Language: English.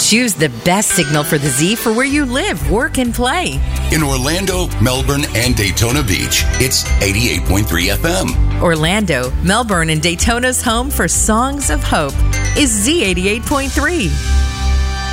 Choose the best signal for the Z for where you live, work, and play. In Orlando, Melbourne, and Daytona Beach, it's 88.3 FM. Orlando, Melbourne, and Daytona's home for Songs of Hope is Z88.3.